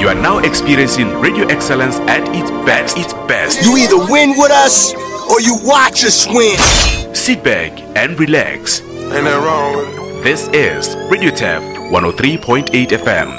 You are now experiencing radio excellence at its best. You either win with us or you watch us win. Sit back and relax. Ain't that wrong with it? This is Radio Tap 103.8 FM.